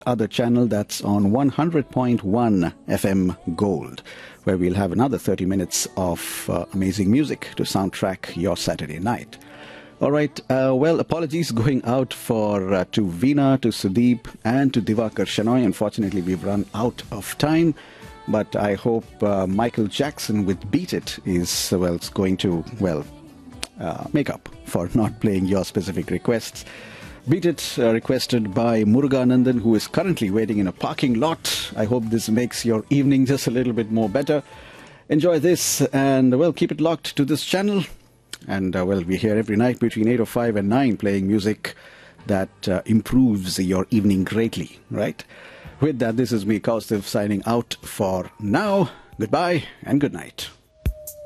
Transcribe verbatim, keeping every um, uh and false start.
other channel that's on one hundred point one F M Gold, where we'll have another thirty minutes of uh, amazing music to soundtrack your Saturday night. All right, uh, well, apologies going out for uh, to Veena, to Sudeep, and to Divakar Shenoy. Unfortunately, we've run out of time, but I hope uh, Michael Jackson with Beat It is, uh, well, it's going to, well, uh, make up for not playing your specific requests. Beat It, uh, requested by Muruganandan, who is currently waiting in a parking lot. I hope this makes your evening just a little bit more better. Enjoy this, and, well, keep it locked to this channel. And, uh, well, we're here every night between eight oh five and nine playing music that uh, improves your evening greatly, right? With that, this is me, Kaustav, signing out for now. Goodbye and good night.